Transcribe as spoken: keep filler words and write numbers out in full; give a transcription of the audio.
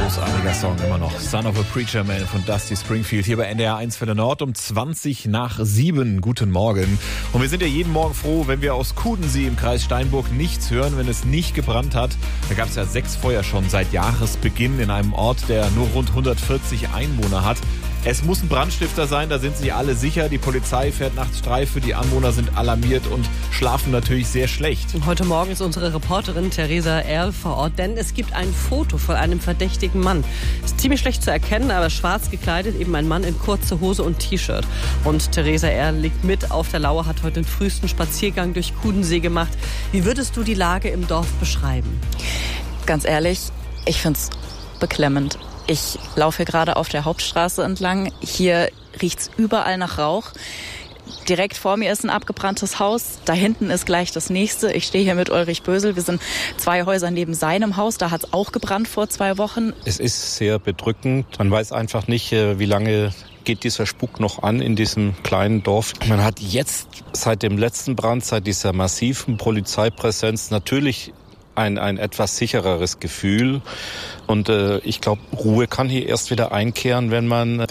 Großartiger Song immer noch. Son of a Preacher Man von Dusty Springfield hier bei N D R eins für den Nord um zwanzig nach sieben. Guten Morgen. Und wir sind ja jeden Morgen froh, wenn wir aus Kudensee im Kreis Steinburg nichts hören, wenn es nicht gebrannt hat. Da gab es ja sechs Feuer schon seit Jahresbeginn in einem Ort, der nur rund hundertvierzig Einwohner hat. Es muss ein Brandstifter sein, da sind sich alle sicher. Die Polizei fährt nachts Streife, die Anwohner sind alarmiert und schlafen natürlich sehr schlecht. Heute Morgen ist unsere Reporterin Theresa Erl vor Ort, denn es gibt ein Foto von einem verdächtigen Mann. Ist ziemlich schlecht zu erkennen, aber schwarz gekleidet, eben ein Mann in kurze Hose und T-Shirt. Und Theresa Erl liegt mit auf der Lauer, hat heute den frühesten Spaziergang durch Kudensee gemacht. Wie würdest du die Lage im Dorf beschreiben? Ganz ehrlich, ich finde es beklemmend. Ich laufe hier gerade auf der Hauptstraße entlang. Hier riecht's überall nach Rauch. Direkt vor mir ist ein abgebranntes Haus. Da hinten ist gleich das nächste. Ich stehe hier mit Ulrich Bösel. Wir sind zwei Häuser neben seinem Haus. Da hat's auch gebrannt vor zwei Wochen. Es ist sehr bedrückend. Man weiß einfach nicht, wie lange geht dieser Spuk noch an in diesem kleinen Dorf. Man hat jetzt seit dem letzten Brand, seit dieser massiven Polizeipräsenz natürlich ein, ein etwas sichereres Gefühl. Und äh, ich glaube, Ruhe kann hier erst wieder einkehren, wenn man